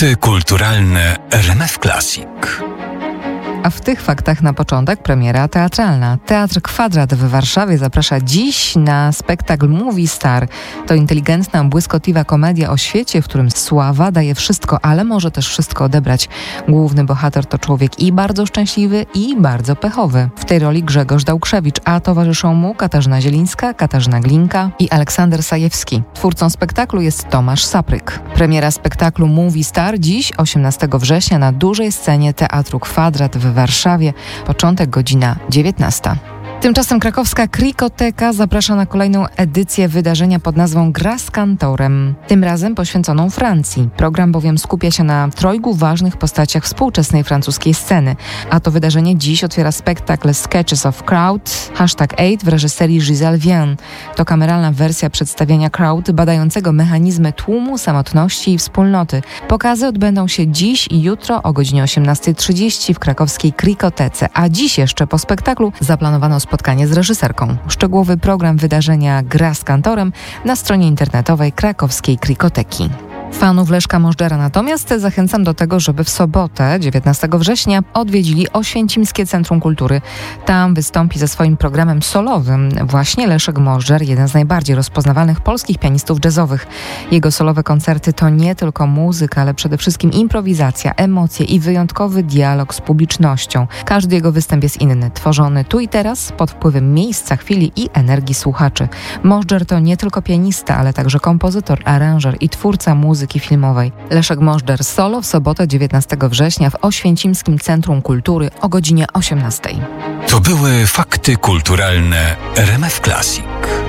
Fakty kulturalne RMF Classic. A w tych faktach na początek premiera teatralna. Teatr Kwadrat w Warszawie zaprasza dziś na spektakl Movie Star. To inteligentna, błyskotliwa komedia o świecie, w którym sława daje wszystko, ale może też wszystko odebrać. Główny bohater to człowiek i bardzo szczęśliwy, i bardzo pechowy. W tej roli Grzegorz Dałkrzewicz, a towarzyszą mu Katarzyna Zielińska, Katarzyna Glinka i Aleksander Sajewski. Twórcą spektaklu jest Tomasz Sapryk. Premiera spektaklu Movie Star dziś, 18 września, na dużej scenie Teatru Kwadrat w Warszawie. Początek godzina 19. Tymczasem krakowska Krikoteka zaprasza na kolejną edycję wydarzenia pod nazwą Gra z kantorem, tym razem poświęconą Francji. Program bowiem skupia się na trojgu ważnych postaciach współczesnej francuskiej sceny. A to wydarzenie dziś otwiera spektakl Sketches of Crowd, #8 w reżyserii Giselle Vienne. To kameralna wersja przedstawienia Crowd badającego mechanizmy tłumu, samotności i wspólnoty. Pokazy odbędą się dziś i jutro o godzinie 18:30 w krakowskiej Krikotece, a dziś jeszcze po spektaklu zaplanowano spotkanie z reżyserką. Szczegółowy program wydarzenia Gra z kantorem na stronie internetowej krakowskiej Krikoteki. Fanów Leszka Możdżera natomiast zachęcam do tego, żeby w sobotę, 19 września, odwiedzili Oświęcimskie Centrum Kultury. Tam wystąpi ze swoim programem solowym właśnie Leszek Możdżer, jeden z najbardziej rozpoznawalnych polskich pianistów jazzowych. Jego solowe koncerty to nie tylko muzyka, ale przede wszystkim improwizacja, emocje i wyjątkowy dialog z publicznością. Każdy jego występ jest inny, tworzony tu i teraz pod wpływem miejsca, chwili i energii słuchaczy. Możdżer to nie tylko pianista, ale także kompozytor, aranżer i twórca muzyki filmowej. Leszek Możdżer solo w sobotę 19 września w Oświęcimskim Centrum Kultury o godzinie 18. To były fakty kulturalne RMF Classic.